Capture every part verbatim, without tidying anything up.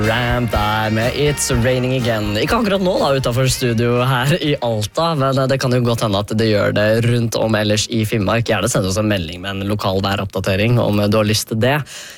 Ramp der med It's Raining Again. Ikke akkurat nå da, utenfor studio her i Alta, men det kan jo godt hende at det gjør det rundt om ellers i Finnmark. Gjerne send oss en melding med en lokal væroppdatering om du har lyst til det.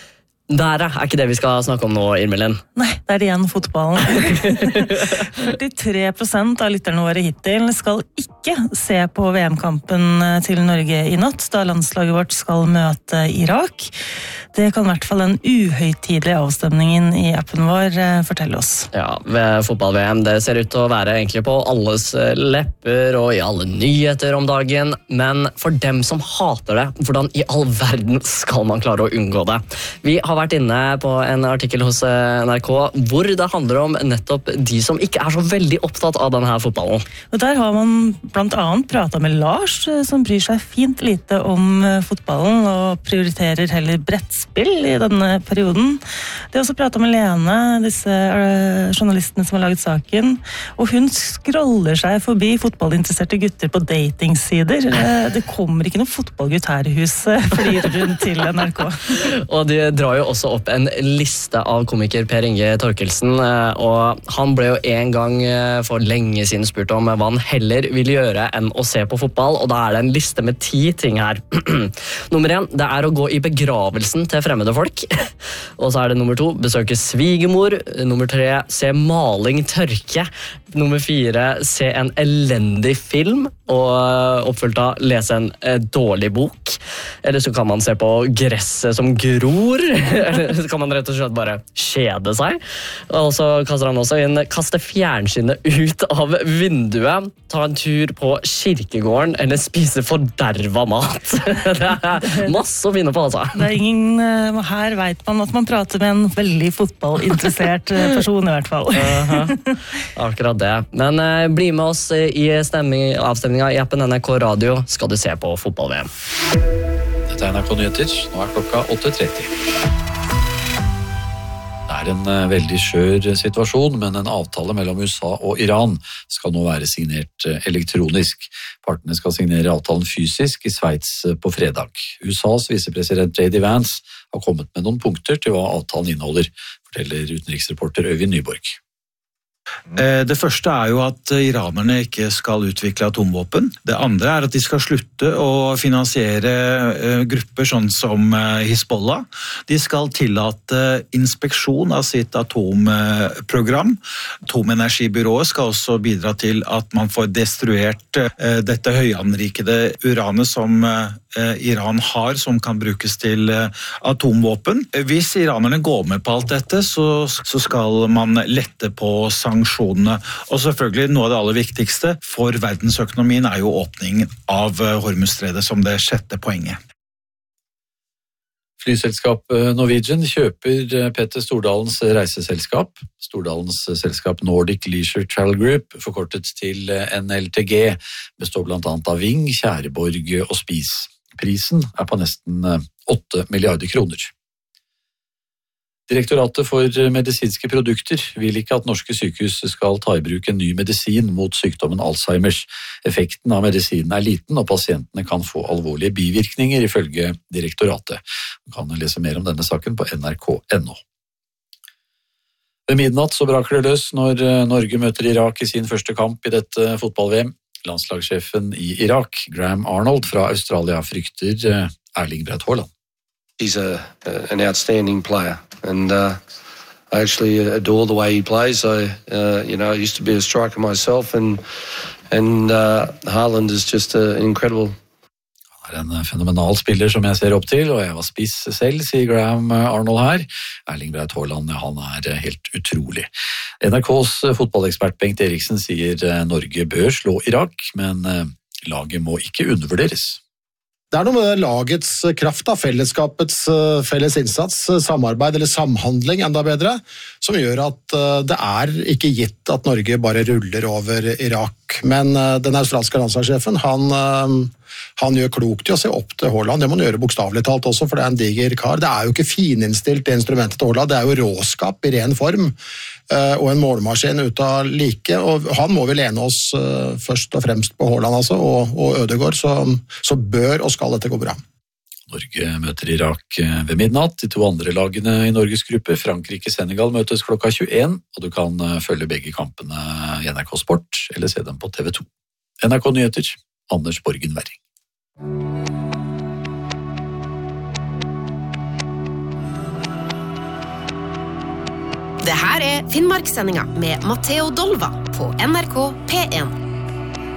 Der er ikke det vi skal snakke om nå, Irmelin. Nei, det er igjen fotballen. førtitre prosent av lytterne våre hittil skal ikke se på V M-kampen til Norge i natt, da landslaget vårt skal møte Irak. Det kan i hvert fall den uhøytidelige avstemningen i appen vår fortelle oss. Ja, ved fotball-V M, det ser ut til å være egentlig på alles lepper og i alle nyheter om dagen, men for dem som hater det, hvordan i all verden skal man klare å unngå det? Vi har vært inne på en artikkel hos N R K hvor det handler om nettopp de som ikke er så veldig opptatt av denne fotballen. Og der har man blant annet pratet med Lars, som bryr seg fint lite om fotballen og prioriterer heller brettspill i denne perioden. Det er også pratet med Lene, disse uh, journalistene som har laget saken, og hun scroller seg forbi fotballinteresserte gutter på datingsider. Det kommer ikke noen fotballgutt her i huset, flirer hun til N R K. Og de drar jo også opp en liste av komiker Per Inge Torkelsen, og han ble jo en gang for lenge siden spurt om hva han heller ville gjøre enn å se på fotball, og da er det en liste med ti ting her. Nummer én, det er å gå i begravelsen til fremmede folk. Og så er det nummer to, besøke svigermor. Nummer tre, se maling tørke. Nummer fire, se en elendig film, og oppfulgt av lese en dårlig bok. Eller så kan man se på gresset som gror, eller så kan man rett og slett bare kjede seg. Og så kaster han også inn, kaste fjernsynnet ut av vinduet, ta en tur på kirkegården, eller spise forderva mat. Det er masse å finne på, altså. Det er ingen, her vet man at man prater med en veldig fotballinteressert person i hvert fall. Uh-huh. Akkurat det. Men uh, bli med oss i stemming, avstemninga i appen N R K Radio, skal du se på fotball-V M. Dette er N R K Nyheter, nå er klokka åtte tretti. Det er en uh, veldig skjør situasjon, men en avtale mellom U S A og Iran skal nå være signert uh, elektronisk. Partene skal signere avtalen fysisk i Sveits uh, på fredag. U S A's visepresident J D Vance har kommet med noen punkter til hva avtalen inneholder, forteller utenriksreporter Øyvind Nyborg. Det første er jo at iranerne ikke skal utvikle atomvåpen. Det andre er at de skal slutte å finansiere grupper sånn som Hezbollah. De skal tillate inspeksjon av sitt atomprogram. Atomenergibyrået skal også bidra til at man får destruert dette høyanrikede uranet som Iran har, som kan brukes til atomvåpen. Hvis iranerne går med på alt dette, så, så skal man lette på sanksjonene. Og selvfølgelig noe av det aller viktigste for verdensøkonomien er jo åpning av Hormuzstredet som det sjette poenget. Flyselskap Norwegian kjøper Petter Stordalens reiseselskap. Stordalens selskap Nordic Leisure Travel Group, forkortet til N L T G, består blant annet av Ving, Kjæreborg og Spis. Prisen er på nesten åtte milliarder kroner. Direktoratet for medisinske produkter vil ikke at norske sykehus skal ta i bruk en ny medisin mot sykdommen Alzheimers. Effekten av medisinen er liten, og pasientene kan få alvorlige bivirkninger, ifølge direktoratet. Du kan lese mer om denne saken på N R K punktum N O. Ved midnatt så braker det løs når Norge møter Irak i sin første kamp i dette fotball-V M. Landslagssjefen i Irak, Graham Arnold fra Australia, frykter Erling Braut Haaland. He's a, an outstanding player, and uh, I actually adore the way he plays. I, uh, you know, I used to be a striker myself, and and uh, Haaland is just a, an incredible. Han er en fenomenal spiller som jeg ser opp til, og jeg var spiss selv, sier Graham Arnold her. Erling Braut Haaland, han er helt utrolig. N R K's fotballekspert Bengt Eriksen sier Norge bør slå Irak, men laget må ikke undervurderes. Det er noe med lagets kraft, da, fellesskapets felles innsats, samarbeid eller samhandling enda bedre, som gjør at det er ikke gitt at Norge bare ruller over Irak. Men den australske landslagssjefen, han, han gjør klokt i å se opp til Haaland. Det må han gjøre bokstavelig talt også, for det er en diger kar. Det er jo ikke fininnstilt det instrumentet til Haaland, det er jo råskap i ren form, og en målmaskin ut av like, og han må vi lene oss først og fremst på Haaland altså, og, og Ødegaard, så, så bør og skal dette gå bra. Norge møter Irak ved midnatt. De to andre lagene i Norges gruppe, Frankrike-Senegal, møtes klokka tjueen, og du kan følge begge kampene i N R K Sport eller se dem på T V to. N R K Nyheter, Anders Borgen Werring. Det her er Finnmarkssendinga med Matteo Dolva på N R K P en.